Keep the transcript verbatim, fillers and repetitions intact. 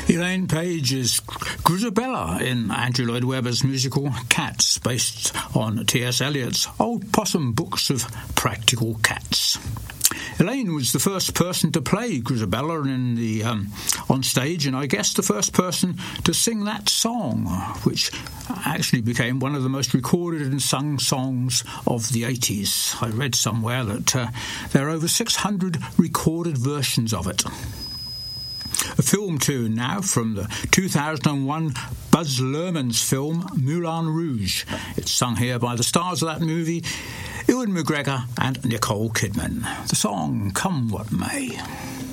Elaine Paige is Grizabella in Andrew Lloyd Webber's musical Cats, based on T S Eliot's Old Possum books of practical cats. Elaine was the first person to play Grizabella in the um, on stage, and I guess the first person to sing that song, which actually became one of the most recorded and sung songs of the eighties. I read somewhere that uh, there are over six hundred recorded versions of it. A film tune now from the two thousand one Baz Luhrmann's film Moulin Rouge. It's sung here by the stars of that movie, Ewan McGregor and Nicole Kidman. The song Come What May.